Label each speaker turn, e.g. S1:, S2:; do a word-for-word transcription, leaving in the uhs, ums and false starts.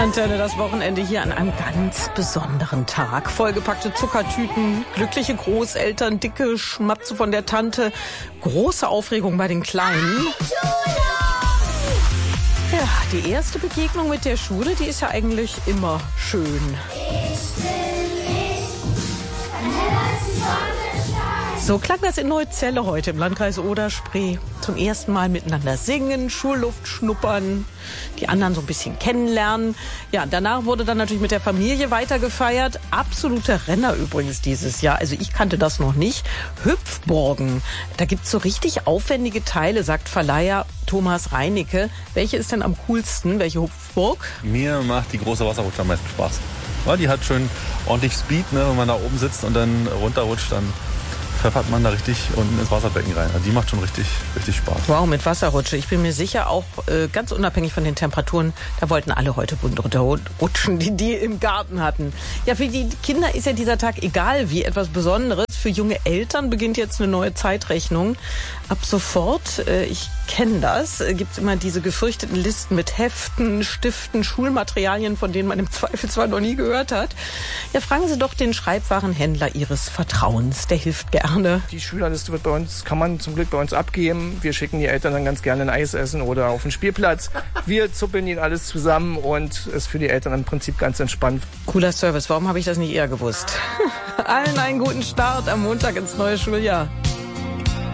S1: Antenne, das Wochenende hier an einem ganz besonderen Tag. Vollgepackte Zuckertüten, glückliche Großeltern, dicke Schmatze von der Tante, große Aufregung bei den Kleinen. Ja, die erste Begegnung mit der Schule, die ist ja eigentlich immer schön. So klang das in Neuzelle heute im Landkreis Oder-Spree. Zum ersten Mal miteinander singen, Schulluft schnuppern, die anderen so ein bisschen kennenlernen. Ja, danach wurde dann natürlich mit der Familie weitergefeiert. Absoluter Renner übrigens dieses Jahr. Also ich kannte das noch nicht. Hüpfburgen. Da gibt's so richtig aufwendige Teile, sagt Verleiher Thomas Reinicke. Welche ist denn am coolsten? Welche Hüpfburg?
S2: Mir macht die große Wasserrutsche am meisten Spaß. Weil die hat schön ordentlich Speed, ne? Wenn man da oben sitzt und dann runterrutscht, dann pfeffert man da richtig unten ins Wasserbecken rein. Also die macht schon richtig, richtig Spaß.
S1: Wow, mit Wasserrutsche. Ich bin mir sicher, auch äh, ganz unabhängig von den Temperaturen, da wollten alle heute bunt runterrutschen, die die im Garten hatten. Ja, für die Kinder ist ja dieser Tag egal wie etwas Besonderes. Für junge Eltern beginnt jetzt eine neue Zeitrechnung. Ab sofort, äh, ich kenne das, äh, gibt es immer diese gefürchteten Listen mit Heften, Stiften, Schulmaterialien, von denen man im Zweifel zwar noch nie gehört hat. Ja, fragen Sie doch den Schreibwarenhändler Ihres Vertrauens. Der hilft gerne.
S3: Die Schülerliste wird bei uns, kann man zum Glück bei uns abgeben. Wir schicken die Eltern dann ganz gerne ein Eis essen oder auf den Spielplatz. Wir zuppeln ihnen alles zusammen und ist für die Eltern im Prinzip ganz entspannt.
S1: Cooler Service. Warum habe ich das nicht eher gewusst? Allen einen guten Start am Montag ins neue Schuljahr.